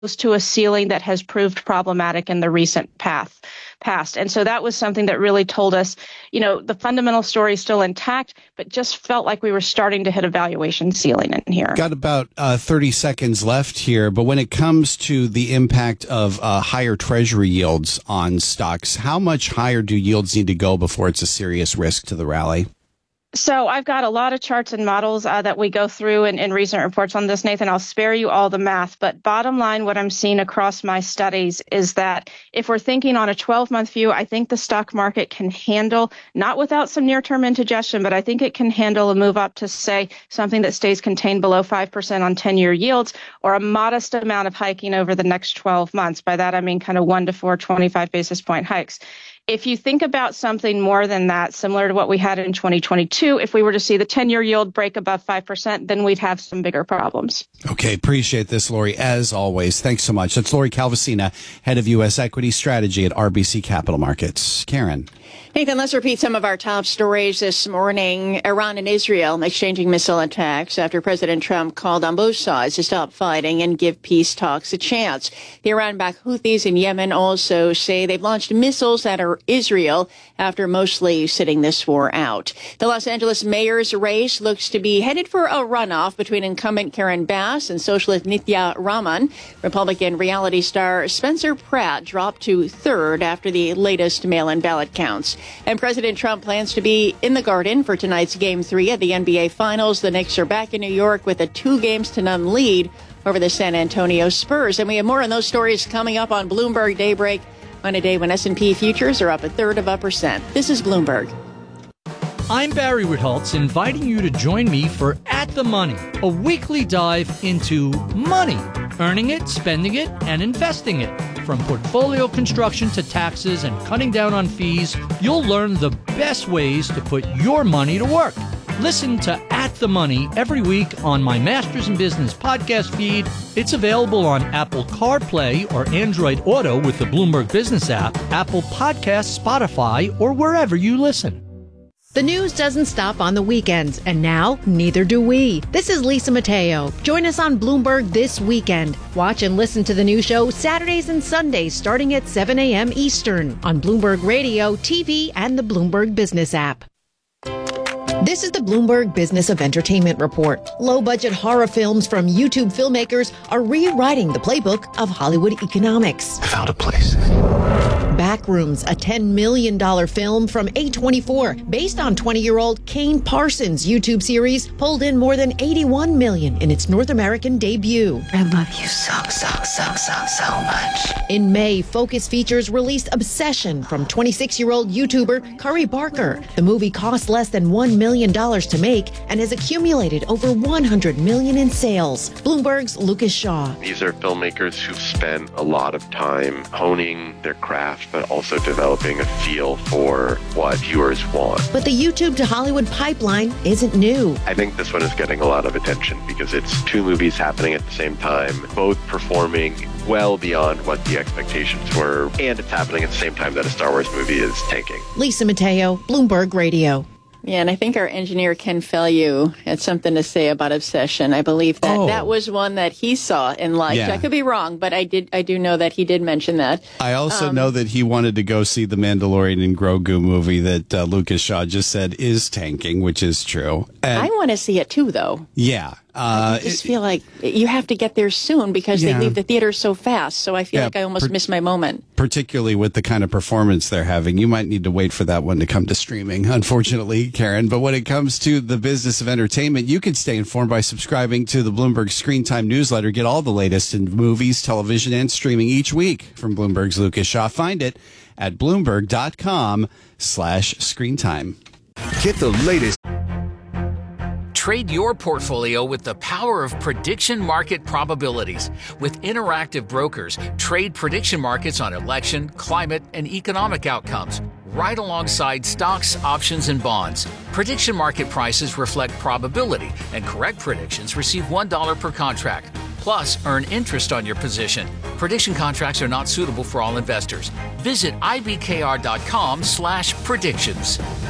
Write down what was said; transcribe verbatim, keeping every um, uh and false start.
to a ceiling that has proved problematic in the recent path, past. And so that was something that really told us, you know, the fundamental story is still intact, but just felt like we were starting to hit a valuation ceiling in here. Got about uh, thirty seconds left here, but when it comes to the impact of uh, higher treasury yields on stocks, how much higher do yields need to go before it's a serious risk to the rally? So I've got a lot of charts and models uh, that we go through in, in recent reports on this, Nathan. I'll spare you all the math, but bottom line, what I'm seeing across my studies is that if we're thinking on a twelve-month view, I think the stock market can handle, not without some near-term indigestion, but I think it can handle a move up to, say, something that stays contained below five percent on ten-year yields, or a modest amount of hiking over the next twelve months. By that, I mean kind of one to four twenty-five basis point hikes. If you think about something more than that, similar to what we had in twenty twenty-two, if we were to see the ten-year yield break above five percent, then we'd have some bigger problems. Okay, appreciate this, Lori, as always. Thanks so much. That's Lori Calvasina, head of U S Equity Strategy at R B C Capital Markets. Karen. Nathan, let's repeat some of our top stories this morning. Iran and Israel exchanging missile attacks after President Trump called on both sides to stop fighting and give peace talks a chance. The Iran-backed Houthis in Yemen also say they've launched missiles at Israel after mostly sitting this war out. The Los Angeles mayor's race looks to be headed for a runoff between incumbent Karen Bass and socialist Nithya Raman. Republican reality star Spencer Pratt dropped to third after the latest mail-in ballot counts. And President Trump plans to be in the Garden for tonight's Game three of the N B A Finals. The Knicks are back in New York with a two games to none lead over the San Antonio Spurs. And we have more on those stories coming up on Bloomberg Daybreak on a day when S and P futures are up a third of a percent. This is Bloomberg. I'm Barry Ritholtz, inviting you to join me for At the Money, a weekly dive into money, earning it, spending it, and investing it. From portfolio construction to taxes and cutting down on fees, you'll learn the best ways to put your money to work. Listen to At the Money every week on my Masters in Business podcast feed. It's available on Apple CarPlay or Android Auto with the Bloomberg Business app, Apple Podcasts, Spotify, or wherever you listen. The news doesn't stop on the weekends, and now neither do we. This is Lisa Mateo. Join us on Bloomberg this weekend. Watch and listen to the new show Saturdays and Sundays starting at seven a.m. Eastern on Bloomberg Radio, T V, and the Bloomberg Business app. This is the Bloomberg Business of Entertainment Report. Low-budget horror films from YouTube filmmakers are rewriting the playbook of Hollywood economics. I found a place. Backrooms, a ten million dollars film from A twenty-four, based on twenty-year-old Kane Parsons' YouTube series, pulled in more than eighty-one million dollars in its North American debut. I love you so, so, so, so, so much. In May, Focus Features released Obsession from twenty-six-year-old YouTuber Curry Barker. The movie cost less than one million dollars to make and has accumulated over one hundred million dollars in sales. Bloomberg's Lucas Shaw. These are filmmakers who've spent a lot of time honing their craft, but also developing a feel for what viewers want. But the YouTube to Hollywood pipeline isn't new. I think this one is getting a lot of attention because it's two movies happening at the same time, both performing well beyond what the expectations were, and it's happening at the same time that a Star Wars movie is tanking. Lisa Mateo, Bloomberg Radio. Yeah, and I think our engineer, Ken Fellew, had something to say about Obsession. I believe that oh. that was one that he saw and liked. Yeah. I could be wrong, but I did. I do know that he did mention that. I also um, know that he wanted to go see the Mandalorian and Grogu movie that uh, Lucas Shaw just said is tanking, which is true. And I want to see it too, though. yeah. Uh, I just it, feel like you have to get there soon because Yeah. they leave the theater so fast. So I feel Yeah, like I almost per- missed my moment. particularly with the kind of performance they're having, you might need to wait for that one to come to streaming, unfortunately, Karen. But when it comes to the business of entertainment, you can stay informed by subscribing to the Bloomberg Screen Time newsletter. Get all the latest in movies, television, and streaming each week from Bloomberg's Lucas Shaw. Find it at bloomberg.com slash screen time. Get the latest. Trade your portfolio with the power of prediction market probabilities. With Interactive Brokers, trade prediction markets on election, climate, and economic outcomes, right alongside stocks, options, and bonds. Prediction market prices reflect probability, and correct predictions receive one dollar per contract. Plus, earn interest on your position. Prediction contracts are not suitable for all investors. Visit ibkr.com slash predictions.